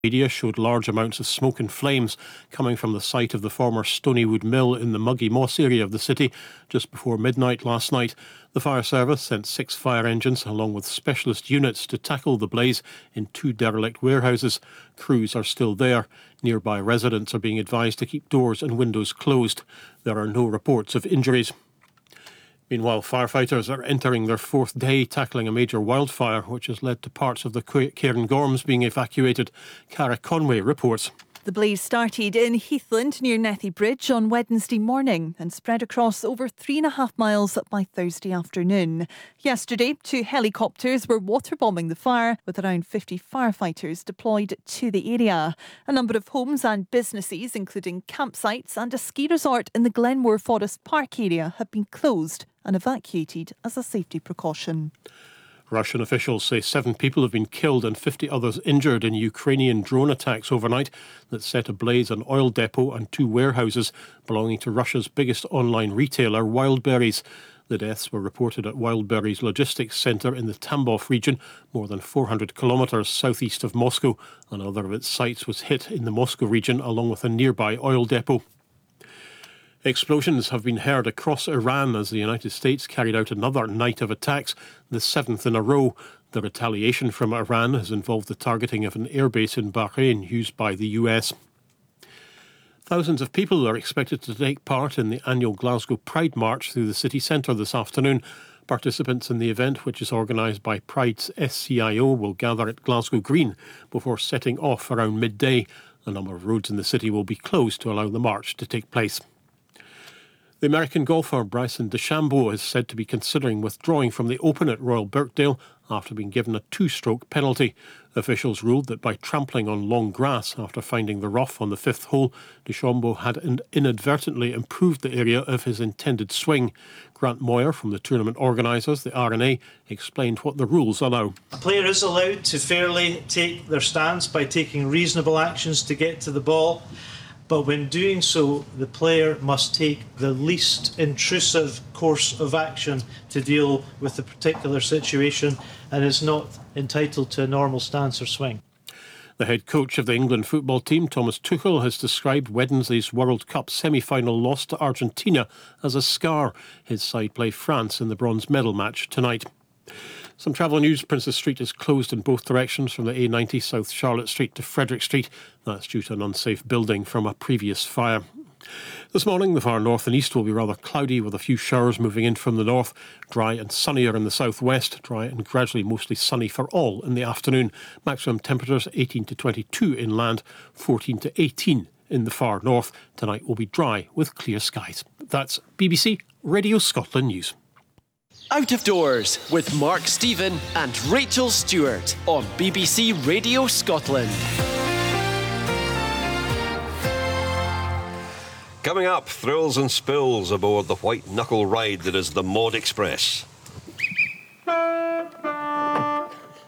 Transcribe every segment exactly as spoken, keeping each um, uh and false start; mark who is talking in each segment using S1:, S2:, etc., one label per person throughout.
S1: Media showed large amounts of smoke and flames coming from the site of the former Stonywood Mill in the Muggy Moss area of the city just before midnight last night. The fire service sent six fire engines along with specialist units to tackle the blaze in two derelict warehouses. Crews are still there. Nearby residents are being advised to keep doors and windows closed. There are no reports of injuries. Meanwhile, firefighters are entering their fourth day tackling a major wildfire, which has led to parts of the Cairngorms being evacuated. Cara Conway reports.
S2: The blaze started in Heathland near Nethy Bridge on Wednesday morning and spread across over three and a half miles by Thursday afternoon. Yesterday, two helicopters were waterbombing the fire with around fifty firefighters deployed to the area. A number of homes and businesses, including campsites and a ski resort in the Glenmore Forest Park area, have been closed and evacuated as a safety precaution.
S1: Russian officials say seven people have been killed and fifty others injured in Ukrainian drone attacks overnight that set ablaze an oil depot and two warehouses belonging to Russia's biggest online retailer, Wildberries. The deaths were reported at Wildberries Logistics Centre in the Tambov region, more than four hundred kilometres southeast of Moscow. Another of its sites was hit in the Moscow region along with a nearby oil depot. Explosions have been heard across Iran as the United States carried out another night of attacks, the seventh in a row. The retaliation from Iran has involved the targeting of an airbase in Bahrain used by the U S. Thousands of people are expected to take part in the annual Glasgow Pride March through the city centre this afternoon. Participants in the event, which is organised by Pride's S C I O, will gather at Glasgow Green before setting off around midday. A number of roads in the city will be closed to allow the march to take place. The American golfer Bryson DeChambeau is said to be considering withdrawing from the Open at Royal Birkdale after being given a two-stroke penalty. Officials ruled that by trampling on long grass after finding the rough on the fifth hole, DeChambeau had inadvertently improved the area of his intended swing. Grant Moyer from the tournament organisers, the R N A, explained what the rules allow.
S3: A player is allowed to fairly take their stance by taking reasonable actions to get to the ball. But when doing so, the player must take the least intrusive course of action to deal with the particular situation and is not entitled to a normal stance or swing.
S1: The head coach of the England football team, Thomas Tuchel, has described Wednesday's World Cup semi-final loss to Argentina as a scar. His side play France in the bronze medal match tonight. Some travel news. Princes Street is closed in both directions from the A ninety South Charlotte Street to Frederick Street. That's due to an unsafe building from a previous fire. This morning, the far north and east will be rather cloudy with a few showers moving in from the north. Dry and sunnier in the southwest. Dry and gradually mostly sunny for all in the afternoon. Maximum temperatures eighteen to twenty-two inland, fourteen to eighteen in the far north. Tonight will be dry with clear skies. That's B B C Radio Scotland News.
S4: Out of Doors with Mark Stephen and Rachel Stewart on B B C Radio Scotland.
S5: Coming up, thrills and spills aboard the white knuckle ride that is the Maud Express.
S6: I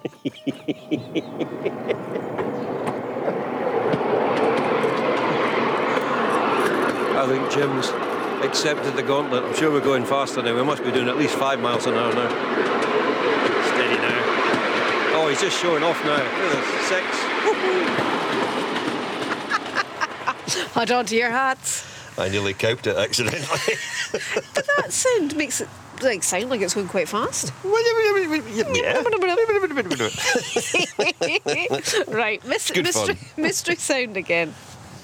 S6: think Jim's accepted the gauntlet. I'm sure we're going faster now. We must be doing at least five miles an hour now. Steady now. Oh, he's just showing off now. Look at this. Six.
S7: Hold on to your hats.
S5: I nearly coped it accidentally.
S7: But that sound makes it like sound like it's going quite fast.
S5: Yeah.
S7: Right, mis- mystery, mystery sound again.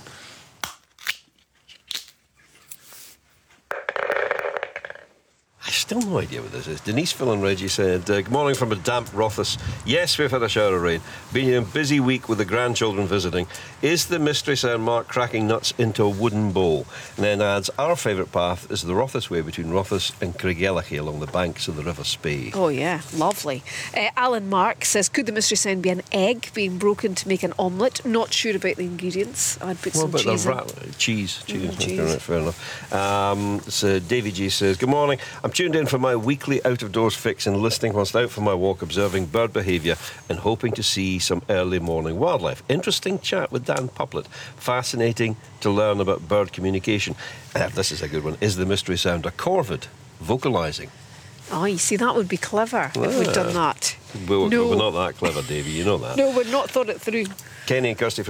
S5: I've still no idea what this is. Denise, Phil and Reggie said, uh, good morning from a damp Rothes. Yes, we've had a shower of rain. Been a busy week with the grandchildren visiting. Is the mystery sound Mark cracking nuts into a wooden bowl? And then adds, our favourite path is the Rothes Way between Rothes and Craigellachie along the banks of the River Spey.
S7: Oh, yeah, lovely. Uh, Alan Mark says, could the mystery sound be an egg being broken to make an omelette? Not sure about the ingredients. I'd put
S5: what
S7: some
S5: about
S7: cheese
S5: the
S7: in.
S5: ra- Cheese, cheese.
S7: Mm, cheese.
S5: Right, fair enough. Um, so Davy G says, good morning. I'm tuned in for my weekly out-of-doors fix and listening whilst out for my walk, observing bird behaviour and hoping to see some early morning wildlife. Interesting chat with Dan Puplet. Fascinating to learn about bird communication. Uh, this is a good one. Is the mystery sound a corvid vocalising?
S7: Oh, you see, that would be clever if we'd done that.
S5: We're,
S7: No.
S5: we're not that clever, Davy, you know that.
S7: No, we've not thought it through.
S5: Kenny and Kirsty from